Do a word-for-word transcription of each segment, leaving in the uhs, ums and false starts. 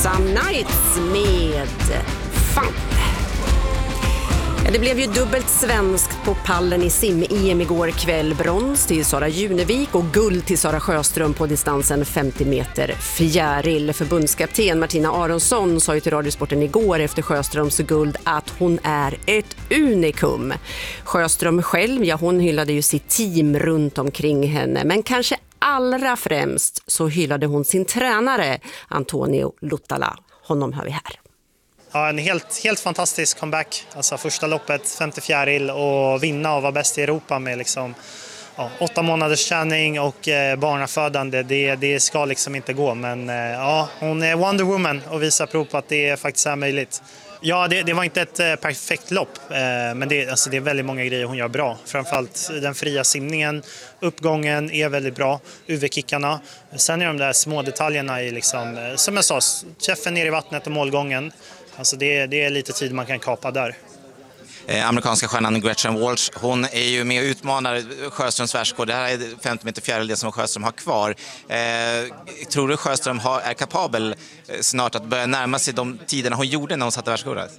Some Nights med Fun. Ja, det blev ju dubbelt svenskt på pallen i sim-E M igår kväll. Brons till Sara Junevik och guld till Sara Sjöström på distansen femtio meter fjäril. Förbundskapten Martina Aronsson sa ju till Radiosporten igår efter Sjöströms guld att hon är ett unikum. Sjöström själv, ja, hon hyllade ju sitt team runt omkring henne, men kanske allra främst så hyllade hon sin tränare Antonio Luttala. Honom har vi här. Ja, en helt, helt fantastisk comeback. Alltså första loppet, femtio fjäril och vinna och vara bäst i Europa med liksom, ja, åtta månaders träning och eh, barnafödande. Det, det ska liksom inte gå. Men eh, ja, hon är Wonder Woman och visar prov på att det faktiskt är möjligt. Ja, det, det var inte ett eh, perfekt lopp, eh, men det, alltså, det är väldigt många grejer hon gör bra. Framförallt den fria simningen, uppgången är väldigt bra, U V-kickarna. Sen är de där små detaljerna i, liksom, eh, som jag sa, träffen ner i vattnet och målgången. Alltså det, det är lite tid man kan kapa där. Eh, amerikanska stjärnan Gretchen Walsh, hon är ju med och utmanar Sjöströms världsrekord. Det här är femtio meter fjäril, det som Sjöström har kvar. Eh, tror du Sjöström har, är kapabel eh, snart att börja närma sig de tiderna hon gjorde när hon satte världsrekordet?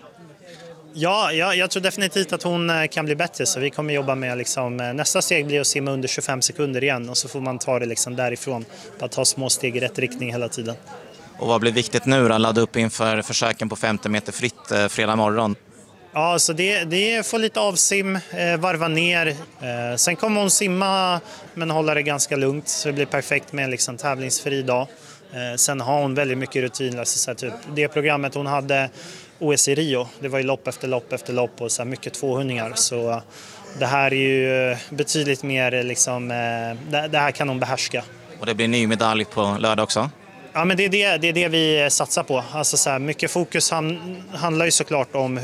Ja, ja, jag tror definitivt att hon kan bli bättre, så vi kommer jobba med liksom, nästa steg blir att simma under tjugofem sekunder igen och så får man ta det liksom därifrån, bara ta små steg i rätt riktning hela tiden. Och vad blir viktigt nu då? Ladda upp inför försöken på femtio meter fritt eh, fredag morgon. Ja, så det, det får lite avsim, eh, varva ner. Eh, sen kommer hon simma men hålla det ganska lugnt, så det blir perfekt med en liksom, tävlingsfri dag. Eh, sen har hon väldigt mycket rutin. Alltså, så här, typ, det programmet hon hade O S i Rio, det var ju lopp efter lopp efter lopp och så här, mycket tvåhundringar. Så eh, det här är ju betydligt mer, liksom, eh, det, det här kan hon behärska. Och det blir ny medalj på lördag också? Ja, men det är det, det, är det vi satsar på. Alltså så här, mycket fokus hand, handlar ju såklart om